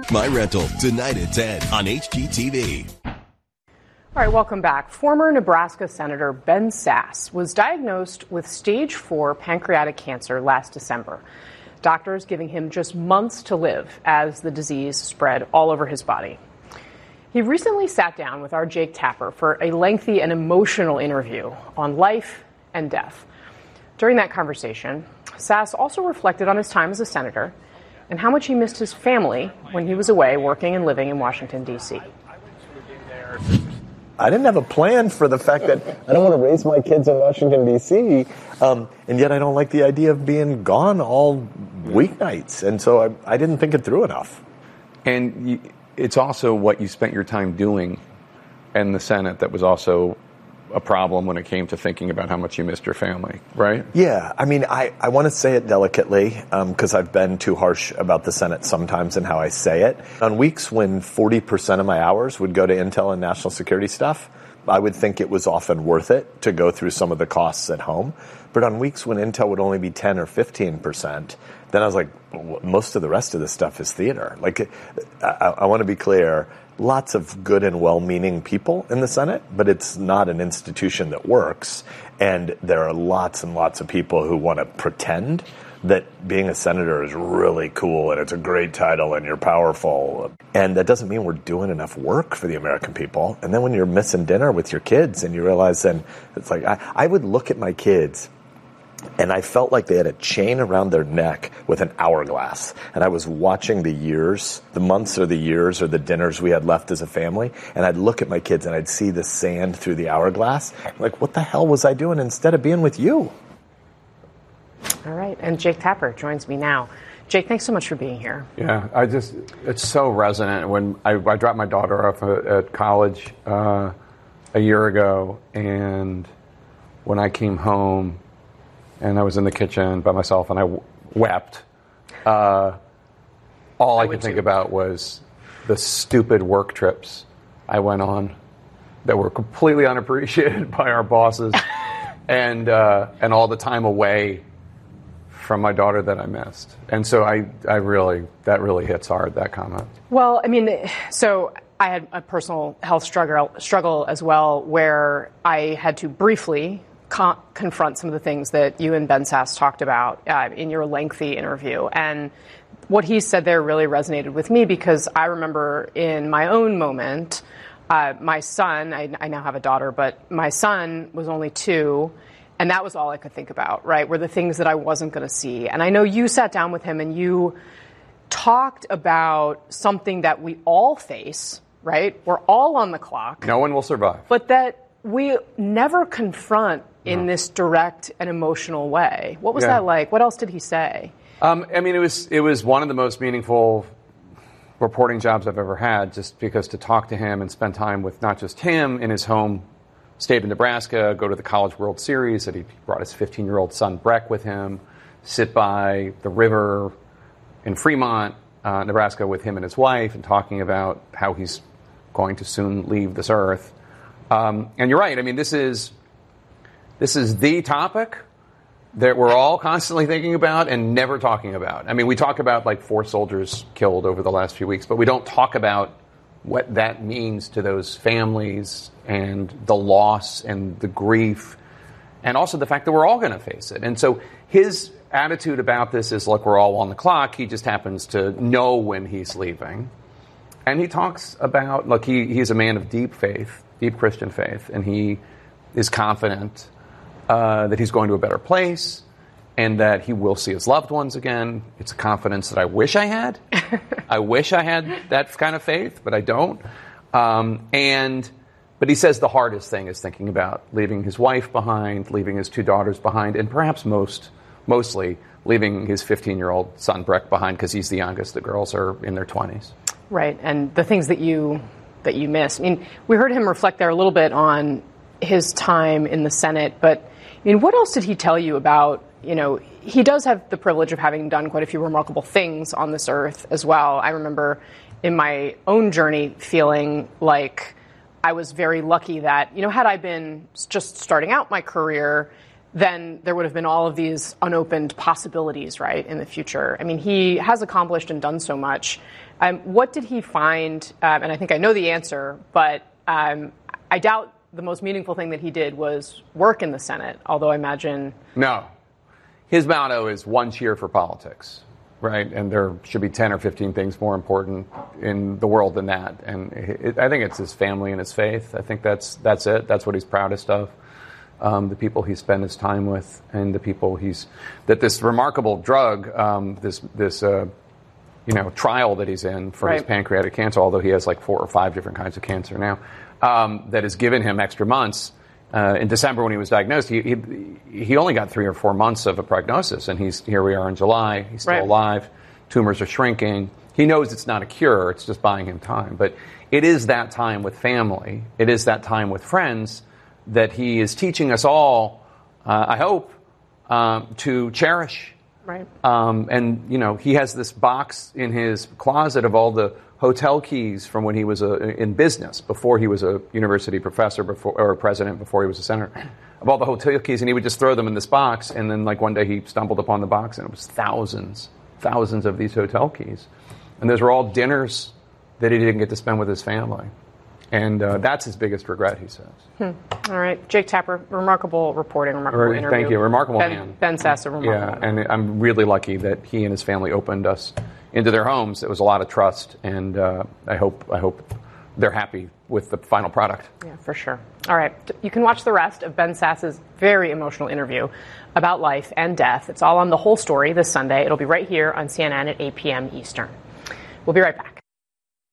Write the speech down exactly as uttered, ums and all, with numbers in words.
My Rental, tonight at ten on H G T V. All right, welcome back. Former Nebraska Senator Ben Sasse was diagnosed with stage four pancreatic cancer last December. Doctors giving him just months to live as the disease spread all over his body. He recently sat down with our Jake Tapper for a lengthy and emotional interview on life and death. During that conversation, Sasse also reflected on his time as a senator and how much he missed his family when he was away working and living in Washington, D C I didn't have a plan for the fact that I don't want to raise my kids in Washington, D C, um, and yet I don't like the idea of being gone all weeknights. And so I, I didn't think it through enough. And you, it's also what you spent your time doing in the Senate that was also a problem when it came to thinking about how much you missed your family, right? Yeah, I mean, I, I want to say it delicately because um, I've been too harsh about the Senate sometimes in how I say it. On weeks when forty percent of my hours would go to intel and national security stuff, I would think it was often worth it to go through some of the costs at home. But on weeks when intel would only be ten or fifteen percent, then I was like, most of the rest of this stuff is theater. Like, I, I want to be clear. Lots of good and well-meaning people in the Senate, but it's not an institution that works. And there are lots and lots of people who want to pretend that being a senator is really cool and it's a great title and you're powerful. And that doesn't mean we're doing enough work for the American people. And then when you're missing dinner with your kids and you realize then it's like, I, I would look at my kids and I felt like they had a chain around their neck with an hourglass. And I was watching the years, the months or the years or the dinners we had left as a family. And I'd look at my kids and I'd see the sand through the hourglass. Like, what the hell was I doing instead of being with you? All right. And Jake Tapper joins me now. Jake, thanks so much for being here. Yeah, I just, it's so resonant. When I, I dropped my daughter off at college uh, a year ago, and when I came home, and I was in the kitchen by myself, and I w- wept. Uh, all I, I could think too. about was the stupid work trips I went on that were completely unappreciated by our bosses, and uh, and all the time away from my daughter that I missed. And so I, I really, that really hits hard, that comment. Well, I mean, so I had a personal health struggle, struggle as well, where I had to briefly Con- confront some of the things that you and Ben Sasse talked about uh, in your lengthy interview. And what he said there really resonated with me because I remember in my own moment, uh, my son, I, I now have a daughter, but my son was only two, and that was all I could think about, right, were the things that I wasn't going to see. And I know you sat down with him and you talked about something that we all face, right? We're all on the clock. No one will survive. But that we never confront in no. this direct and emotional way. What was yeah. that like? What else did he say? Um, I mean, it was it was one of the most meaningful reporting jobs I've ever had, just because to talk to him and spend time with not just him in his home state of Nebraska, go to the College World Series, that he brought his fifteen-year-old son Breck with him, sit by the river in Fremont, uh, Nebraska with him and his wife, and talking about how he's going to soon leave this earth. Um, and you're right. I mean, this is this is the topic that we're all constantly thinking about and never talking about. I mean, we talk about like four soldiers killed over the last few weeks, but we don't talk about what that means to those families and the loss and the grief, and also the fact that we're all going to face it. And so his attitude about this is, look, we're all on the clock. He just happens to know when he's leaving. And he talks about, look, he, he's a man of deep faith, deep Christian faith, and he is confident uh, that he's going to a better place and that he will see his loved ones again. It's a confidence that I wish I had. I wish I had that kind of faith, but I don't. Um, and but he says the hardest thing is thinking about leaving his wife behind, leaving his two daughters behind, and perhaps most, mostly leaving his fifteen-year-old son Breck behind because he's the youngest. The girls are in their twenties. Right, and the things that you that you miss. I mean, we heard him reflect there a little bit on his time in the Senate, but I mean, what else did he tell you about, you know, he does have the privilege of having done quite a few remarkable things on this earth as well. I remember in my own journey feeling like I was very lucky that, you know, had I been just starting out my career, then there would have been all of these unopened possibilities, right, in the future. I mean, he has accomplished and done so much. Um, what did he find? Um, and I think I know the answer, but um, I doubt the most meaningful thing that he did was work in the Senate, although I imagine... No. His motto is one cheer for politics, right? And there should be ten or fifteen things more important in the world than that. And it, I think it's his family and his faith. I think that's that's it. That's what he's proudest of. Um, the people he spent his time with, and the people he's that this remarkable drug, um, this this uh, you know trial that he's in for right. his pancreatic cancer, although he has like four or five different kinds of cancer now, um, that has given him extra months. Uh, in December, when he was diagnosed, he, he he only got three or four months of a prognosis, and he's here. We are in July. He's still right. alive. Tumors are shrinking. He knows it's not a cure. It's just buying him time. But it is that time with family. It is that time with friends that he is teaching us all, uh, I hope, um, to cherish. Right. Um, and, you know, he has this box in his closet of all the hotel keys from when he was a, in business, before he was a university professor before, or a president, before he was a senator, of all the hotel keys. And he would just throw them in this box. And then, like, one day he stumbled upon the box, and it was thousands, thousands of these hotel keys. And those were all dinners that he didn't get to spend with his family. And uh, that's his biggest regret, he says. Hmm. All right. Jake Tapper, remarkable reporting, remarkable Thank interview. you. Remarkable Ben, man. Ben Sasse, remarkable. Yeah, and I'm really lucky that he and his family opened us into their homes. It was a lot of trust, and uh, I hope I hope they're happy with the final product. Yeah, for sure. All right. You can watch the rest of Ben Sasse's very emotional interview about life and death. It's all on The Whole Story this Sunday. It'll be right here on C N N at eight p.m. Eastern. We'll be right back.